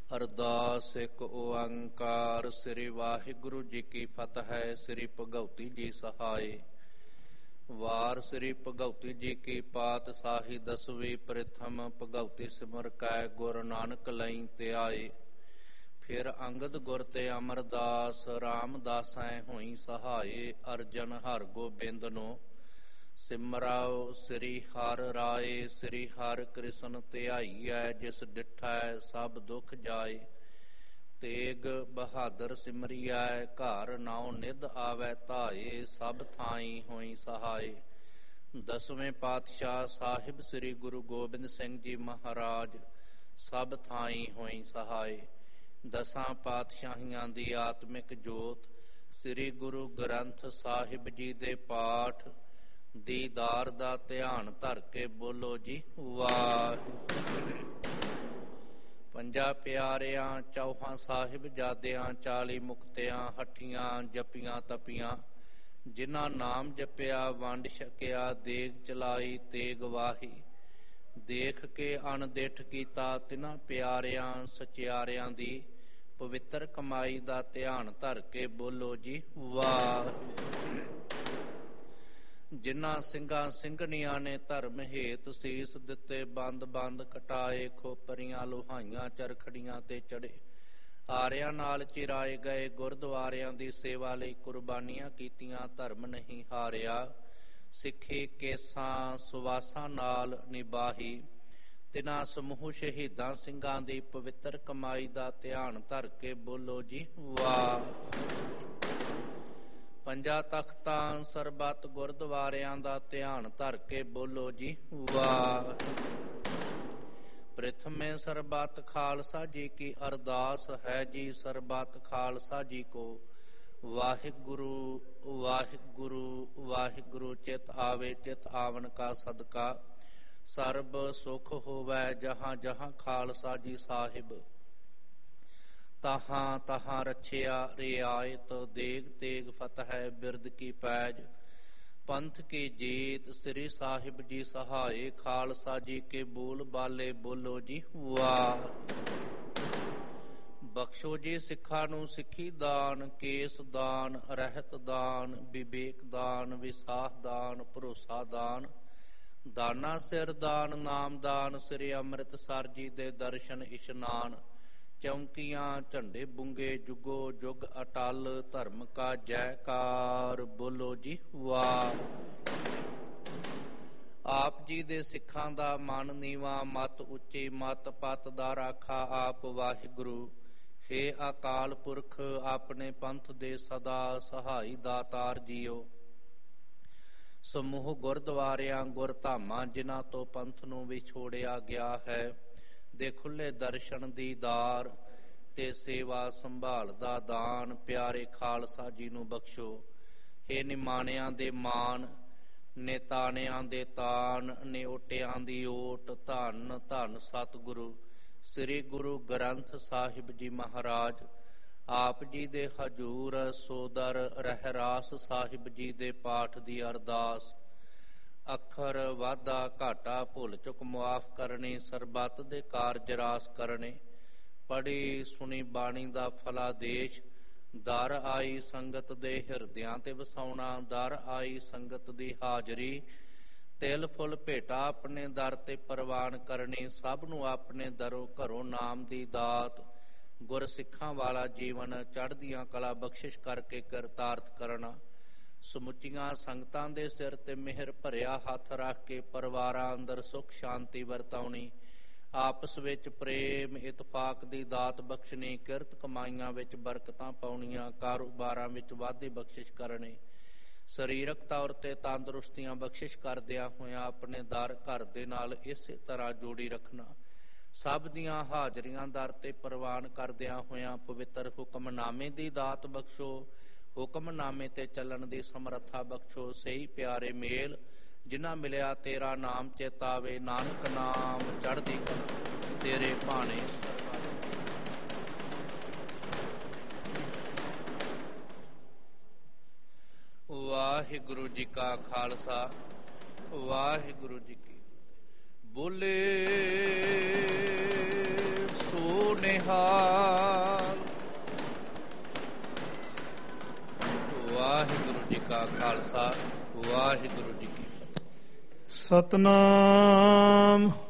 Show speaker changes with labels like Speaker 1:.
Speaker 1: ਅਰਦਾਸ ਇੱਕ ਓੰਕਾਰ। ਸ੍ਰੀ ਵਾਹਿਗੁਰੂ ਜੀ ਕੀ ਫਤਿਹ। ਸ੍ਰੀ ਭਗਉਤੀ ਜੀ ਸਹਾਏ। ਵਾਰ ਸ੍ਰੀ ਭਗਉਤੀ ਜੀ ਕੀ ਪਾਤਸ਼ਾਹੀ ਦਸਵੀਂ। ਪ੍ਰਥਮ ਭਗਉਤੀ ਸਿਮਰ ਕੈ ਗੁਰ ਨਾਨਕ ਲਈ ਧਿਆਏ। ਫਿਰ ਅੰਗਦ ਗੁਰ ਤੇ ਅਮਰਦਾਸ। ਰਾਮਦਾਸੈ ਹੋਈ ਸਹਾਏ। ਅਰਜਨ ਹਰਿ ਗੋਬਿੰਦ ਨੂੰ ਸਿਮਰਾਓ। ਸ੍ਰੀ ਹਰਿ ਰਾਏ ਸ੍ਰੀ ਹਰਿ ਕ੍ਰਿਸ਼ਨ ਧਿਆਈਐ। ਜਿਸ ਡਿਠੈ ਸਭ ਦੁਖ ਜਾਏ। ਤੇਗ ਬਹਾਦਰ ਸਿਮਰਿਐ ਘਰ ਨਾਉ ਨਿਧ ਆਵੈ ਧਾਏ। ਸਭ ਥਾਈ ਹੋਈ ਸਹਾਏ। ਦਸਵੇਂ ਪਾਤਸ਼ਾਹ ਸਾਹਿਬ ਸ੍ਰੀ ਗੁਰੂ ਗੋਬਿੰਦ ਸਿੰਘ ਜੀ ਮਹਾਰਾਜ ਸਭ ਥਾਈ ਹੋਈ ਸਹਾਏ। ਦਸਾਂ ਪਾਤਸ਼ਾਹੀਆਂ ਦੀ ਆਤਮਿਕ ਜੋਤ ਸ੍ਰੀ ਗੁਰੂ ਗ੍ਰੰਥ ਸਾਹਿਬ ਜੀ ਦੇ ਪਾਠ ਦੀਦਾਰ ਦਾ ਧਿਆਨ ਧਰ ਕੇ ਬੋਲੋ ਜੀ ਵਾਹਿਗੁਰੂ। ਪੰਜਾਂ ਪਿਆਰਿਆਂ ਚੌਹਾਂ ਸਾਹਿਬਜ਼ਾਦਿਆਂ 40 ਮੁਕਤਿਆਂ ਹੱਠੀਆਂ ਜਪੀਆਂ ਤਪੀਆਂ। ਜਿਨ੍ਹਾਂ ਨਾਮ ਜਪਿਆ ਵੰਡ ਛਕਿਆ ਦੇਗ ਚਲਾਈ ਤੇਗ ਵਾਹੀ। ਦੇਖ ਕੇ ਅਣਦਿੱਠ ਕੀਤਾ ਤਿਨਾਂ ਪਿਆਰਿਆਂ ਸਚਿਆਰਿਆਂ ਦੀ ਪਵਿੱਤਰ ਕਮਾਈ ਦਾ ਧਿਆਨ ਧਰ ਕੇ ਬੋਲੋ ਜੀ ਵਾਹਿਗੁਰੂ। ਜਿਨ੍ਹਾਂ ਸਿੰਘਾਂ ਸਿੰਘਣੀਆਂ ਨੇ ਧਰਮ ਹੇਤ ਸੀਸ ਦਿੱਤੇ ਬੰਦ ਬੰਦ ਕਟਾਏ। ਖੋਪਰੀਆਂ ਲੋਹਾਈਆਂ ਚਰਖੜੀਆਂ ਤੇ ਚੜੇ ਆਰਿਆਂ ਨਾਲ ਚਿਰਾਏ ਗਏ। ਗੁਰਦੁਆਰਿਆਂ ਦੀ ਸੇਵਾ ਲਈ ਕੁਰਬਾਨੀਆਂ ਕੀਤੀਆਂ ਧਰਮ ਨਹੀਂ ਹਾਰਿਆ। ਸਿੱਖੀ ਕੇਸਾਂ ਸੁਵਾਸਾਂ ਨਾਲ ਨਿਭਾਹੀ। ਤਿਨਾਂ ਸਮੂਹ ਸ਼ਹੀਦਾਂ ਸਿੰਘਾਂ ਦੀ ਪਵਿੱਤਰ ਕਮਾਈ ਦਾ ਧਿਆਨ ਧਰ ਕੇ ਬੋਲੋ ਜੀ ਵਾਹਿਗੁਰੂ। ਪੰਜਾਂ ਤਖਤਾਂ ਸਰਬੱਤ ਗੁਰਦੁਆਰਿਆਂ ਦਾ ਧਿਆਨ ਧਰ ਕੇ ਬੋਲੋ ਜੀ ਵਾਹਿਗੁਰੂ। ਪ੍ਰਥਮੇ ਸਰਬੱਤ ਖਾਲਸਾ ਜੀ ਕੀ ਅਰਦਾਸ ਹੈ ਜੀ। ਸਰਬੱਤ ਖਾਲਸਾ ਜੀ ਕੋ ਵਾਹਿਗੁਰੂ ਵਾਹਿਗੁਰੂ ਵਾਹਿਗੁਰੂ। ਚਿਤ ਆਵੇ ਚਿਤ ਆਵਨ ਕਾ ਸਦਕਾ ਸਰਬ ਸੁਖ ਹੋਵੈ। ਜਹਾਂ ਜਹਾਂ ਖਾਲਸਾ ਜੀ ਸਾਹਿਬ ਤਹਾਂ ਤਹਾਂ ਰਛਿਆ ਰਿਆਇਤ। ਦੇਗ ਤੇਗ ਫਤਿਹ ਬਿਰਦ ਕੀ ਪੈਜ ਪੰਥ ਕੀ ਜੀਤ। ਸ੍ਰੀ ਸਾਹਿਬ ਜੀ ਸਹਾਏ ਖਾਲਸਾ ਜੀ ਕੇ ਬੋਲ ਬਾਲੇ ਬੋਲੋ ਜੀ ਵਾਹਿਗੁਰੂ। ਬਖਸ਼ੋ ਜੀ ਸਿੱਖਾਂ ਨੂੰ ਸਿੱਖੀ ਦਾਨ ਕੇਸ ਦਾਨ ਰਹਿਤ ਦਾਨ ਵਿਵੇਕ ਦਾਨ ਵਿਸਾਖ ਦਾਨ ਭਰੋਸਾ ਦਾਨ ਦਾਨਾ ਸਿਰ ਦਾਨ ਨਾਮ ਦਾਨ। ਸ੍ਰੀ ਅੰਮ੍ਰਿਤਸਰ ਜੀ ਦੇ ਦਰਸ਼ਨ ਇਸ਼ਨਾਨ ਚੌਂਕੀਆਂ ਝੰਡੇ ਬੁੰਗੇ ਜੁਗੋ ਜੁਗ ਅਟਲ। ਧਰਮ ਕਾ ਜੈਕਾਰ ਬੋਲੋ ਜੀ ਵਾਹਿਗੁਰੂ। ਆਪ ਜੀ ਦੇ ਸਿੱਖਾਂ ਦਾ ਮਨ ਨੀਵਾਂ ਮਤ ਉੱਚੀ ਮਤ ਪਤ ਦਾ ਰਾਖਾ ਆਪ ਵਾਹਿਗੁਰੂ। ਹੇ ਅਕਾਲ ਪੁਰਖ ਆਪਣੇ ਪੰਥ ਦੇ ਸਦਾ ਸਹਾਈ ਦਾਤਾਰ ਜੀਓ। ਸਮੂਹ ਗੁਰਦੁਆਰਿਆਂ ਗੁਰਧਾਮਾਂ ਜਿਨ੍ਹਾਂ ਤੋਂ ਪੰਥ ਨੂੰ ਵਿਛੋੜਿਆ ਗਿਆ ਹੈ ਦੇ ਖੁੱਲੇ ਦਰਸ਼ਨ ਦੀਦਾਰ ਤੇ ਸੇਵਾ ਸੰਭਾਲ ਦਾ ਦਾਨ ਪਿਆਰੇ ਖਾਲਸਾ ਜੀ ਨੂੰ ਬਖਸ਼ੋ। ਹੇ ਨਿਮਾਣਿਆਂ ਦੇ ਮਾਣ ਨੇਤਾਣਿਆਂ ਦੇ ਤਾਣ ਨਿਓਟਿਆਂ ਦੀ ਓਟ। ਧੰਨ ਧੰਨ ਸਤਿਗੁਰੂ ਸ੍ਰੀ ਗੁਰੂ ਗ੍ਰੰਥ ਸਾਹਿਬ ਜੀ ਮਹਾਰਾਜ ਆਪ ਜੀ ਦੇ ਹਜੂਰ ਸੋਦਰ ਰਹਿਰਾਸ ਸਾਹਿਬ ਜੀ ਦੇ ਪਾਠ ਦੀ ਅਰਦਾਸ। ਅੱਖਰ ਵਾਧਾ ਘਾਟਾ ਭੁੱਲ ਚੁੱਕ ਮੁਆਫ ਕਰਨੀ। ਸਰਬੱਤ ਦੇ ਕਾਰਜ ਰਾਸ ਕਰਨੇ। ਪੜ੍ਹੀ ਸੁਣੀ ਬਾਣੀ ਦਾ ਫਲਾਦੇਸ਼। ਦਰ ਆਈ ਸੰਗਤ ਦੇ ਹਿਰਦਿਆਂ ਤੇ ਵਸਾਉਣਾ। ਦਰ ਆਈ ਸੰਗਤ ਦੀ ਹਾਜ਼ਰੀ। ਤਿਲ ਫੁੱਲ ਭੇਟਾ ਆਪਣੇ ਦਰ ਤੇ ਪ੍ਰਵਾਨ ਕਰਨੀ। ਸਭ ਨੂੰ ਆਪਣੇ ਦਰੋਂ ਘਰੋਂ ਨਾਮ ਦੀ ਦਾਤ। ਗੁਰ ਸਿੱਖਾਂ ਵਾਲਾ ਜੀਵਨ ਚੜ੍ਹਦੀਆਂ ਕਲਾ ਬਖਸ਼ਿਸ਼ ਕਰਕੇ ਕਰਤਾਰਥ ਕਰਨਾ। ਸਮੁੱਚੀਆਂ ਸੰਗਤਾਂ ਦੇ ਸਿਰ ਤੇ ਮਿਹਰ ਭਰਿਆ ਹੱਥ ਰੱਖ ਕੇ ਪਰਿਵਾਰਾਂ ਅੰਦਰ ਸੁਖ ਸ਼ਾਂਤੀ ਵਰਤਾਉਣੀ। ਆਪਸ ਵਿੱਚ ਪ੍ਰੇਮ ਇਤਫਾਕ ਦੀ ਦਾਤ ਬਖਸ਼ਣੀ। ਕਿਰਤ ਕਮਾਈਆਂ ਵਿੱਚ ਬਰਕਤਾਂ ਪਾਉਣੀਆਂ। ਕਾਰੋਬਾਰਾਂ ਵਿੱਚ ਵਾਧੇ ਬਖਸ਼ਿਸ਼ ਕਰਨੇ। ਸਰੀਰਕ ਤੌਰ ਤੇ ਤੰਦਰੁਸਤੀਆਂ ਬਖਸ਼ਿਸ਼ ਕਰਦਿਆਂ ਹੋਇਆਂ ਆਪਣੇ ਦਰ ਘਰ ਦੇ ਨਾਲ ਇਸੇ ਤਰ੍ਹਾਂ ਜੋੜੀ ਰੱਖਣਾ। ਸਭ ਦੀਆਂ ਹਾਜ਼ਰੀਆਂ ਦਰ ਤੇ ਪ੍ਰਵਾਨ ਕਰਦਿਆਂ ਹੋਇਆਂ ਪਵਿੱਤਰ ਹੁਕਮਨਾਮੇ ਦੀ ਦਾਤ ਬਖਸ਼ੋ। ਹੁਕਮਨਾਮੇ ਤੇ ਚੱਲਣ ਦੀ ਸਮਰੱਥਾ ਬਖਸ਼ੋ। ਸਹੀ ਪਿਆਰੇ ਮੇਲ ਜਿਨ੍ਹਾਂ ਮਿਲਿਆ ਤੇਰਾ ਨਾਮ ਚੇਤਾਵੇ। ਨਾਨਕ ਨਾਮ ਚੜ੍ਹਦੀ ਕਲਾ ਤੇਰੇ ਭਾਣੇ। ਵਾਹਿਗੁਰੂ ਜੀ ਕਾ ਖਾਲਸਾ ਵਾਹਿਗੁਰੂ ਜੀ ਕੀ ਬੋਲੇ ਸੋਨੇ ਨਿਹਾਲ। ਵਾਹਿਗੁਰੂ ਜੀ ਕਾ ਖਾਲਸਾ, ਵਾਹਿਗੁਰੂ ਜੀ ਕੀ ਫਤਿਹ।
Speaker 2: ਸਤਨਾਮ